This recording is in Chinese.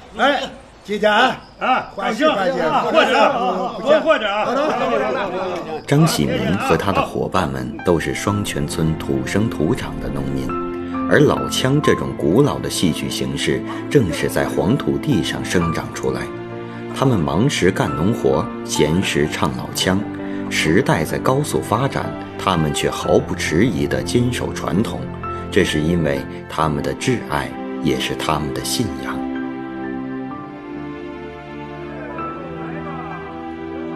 哎，记着啊！ 欢喜欢喜，或者啊！ 张喜民和他的伙伴们都是双泉村土生土长的农民，而老腔这种古老的戏剧形式正是在黄土地上生长出来。他们忙时干农活，闲时唱老腔。时代在高速发展，他们却毫不迟疑地坚守传统，这是因为他们的挚爱，也是他们的信仰。